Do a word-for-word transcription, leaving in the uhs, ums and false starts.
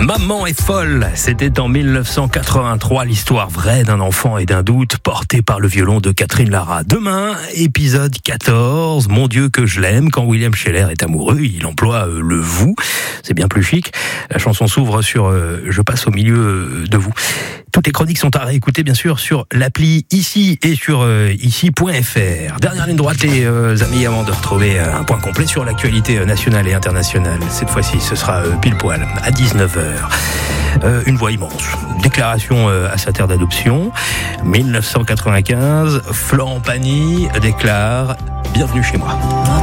Maman est folle, c'était en dix-neuf cent quatre-vingt-trois, l'histoire vraie d'un enfant et d'un doute porté par le violon de Catherine Lara. Demain, épisode quatorze, Mon Dieu que je l'aime. Quand William Scheller est amoureux, il emploie euh, le vous, c'est bien plus chic. La chanson s'ouvre sur euh, Je passe au milieu de vous. Toutes les chroniques sont à réécouter bien sûr sur l'appli Ici et sur euh, ici point f r. Dernière ligne droite les euh, amis avant de retrouver euh, un point complet sur l'actualité nationale et internationale. Cette fois-ci ce sera euh, pile poil à dix-neuf heures. Euh, une voix immense, déclaration euh, à sa terre d'adoption. dix-neuf cent quatre-vingt-quinze, Florent Pagny déclare « Bienvenue chez moi ».